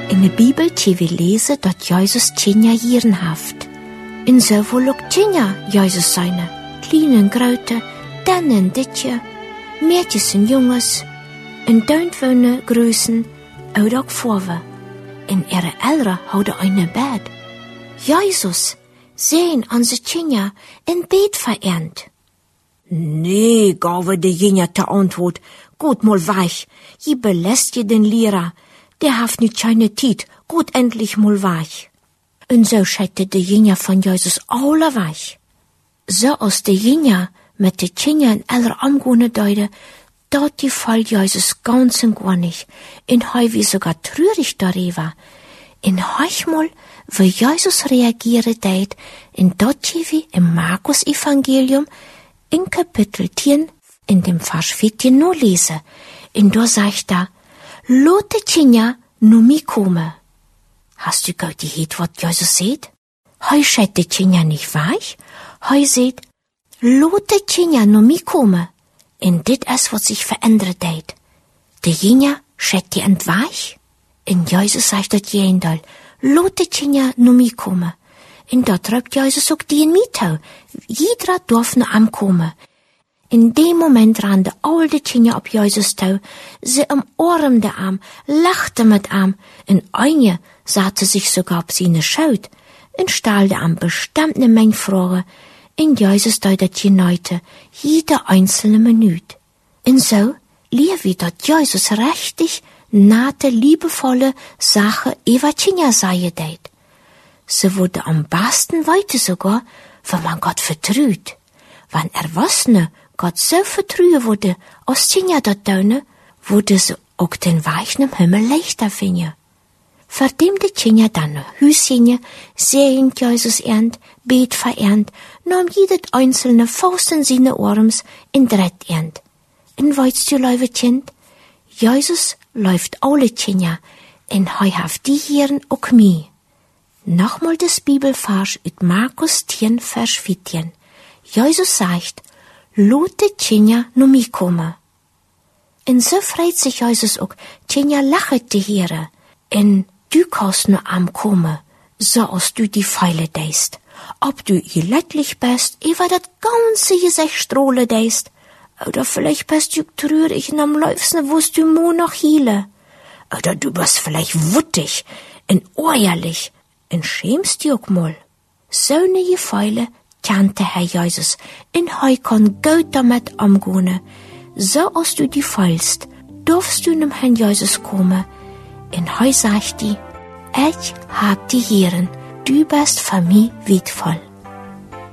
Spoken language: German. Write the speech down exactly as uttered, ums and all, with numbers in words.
In der Bibel die wir lesen, dass Jesus tjenja Jieren haft. In so wohl auch tjenja Jesus seine, kleinen Gröte, Dennen, Ditje, Mädchen und Junges, in Döntwöhne Größen, oder auch Vorwe. In ihre Eltern houden eine Bett. Jesus, sehen unsere Tjenja in Bett verehrt. Nee, gabe de Jinja te Antwort, gut mal weich, je belässt je den Lehrer, der haft nicht keine Tiet, gut endlich mal weich. Und so schätte de Jinja von Jesus alle weich. So aus de Jinja mit de Tjenja in aller Amgone deute, dort die Fall Jesus ganz und gar nicht, in heu wie sogar trürig darüber. In heuchmal, wie Jesus reagiere deit, in dort wie im Markus-Evangelium, in Kapitel zehn, in dem Vers vierzehn nur lese, in da sagt er, Lote Tjenja nu mi komme. Hast du gehört, die het, wat Jesus seht? Heu schät de Tjenja nicht weich? Heu seht, Lote Tjenja nu mi komme. In dit es, wat sich verändert deit. De Jinja schät die entweich? In Jesus sagt dat jendal, Lote Tjenja nu mi komme. In dat röpt Jesus ook die in Mietau. Jeder darf nu ankomen. In dem Moment rande al de Tjenja op Jesus toe. Ze umarmde am, lachte mit am. In eine satte sich sogar op seine Schaut. En stelde am bestimmt ne Menge Fragen. In Jesus deutet geneute, jede einzelne Minute. En so leer wie dat Jesus richtig nate, liebevolle Sache über Tjenja sei deit. Sie wurde am besten weiter sogar, wenn man Gott vertraut. Wenn Erwachsene Gott so vertrauen wurde, als Tjenja dat taune, wurde sie auch den Weichen im Himmel leichter finden. Verdem de Tjenja dann nach Hus gingen, sehen Jesus ernt, bet verernt, nahm jedes einzelne Faust in seine Arms in Drett ernt. In weißt du, liebe Kind, Jesus läuft alle Tjenja, in heu haft die Hieren auch mi. Nochmal das Bibelvers ut Markus zehn, Vers vierzehn. Jesus sagt, Lote Tjenja nu mi komme. En so freit sich Jesus auch, Tjenja lachet die Hiere, en du kannst nur am komme, so als du die Pfeile deist. Ob du ihr lettlich bist, über dat ganze Gesicht strohle deist, oder vielleicht bist du trürig und am Läufsen wost du mo noch hiele. Oder du bist vielleicht wuttig und äuerlich und schämst dich auch mal. So ne Gefeile kannte Herr Jesus, in heu kann gut damit umgehen. So als du die feilst, darfst du nem Herrn Jesus kommen. In heu sagt die, ich hab die Hieren, du bist für mich wertvoll.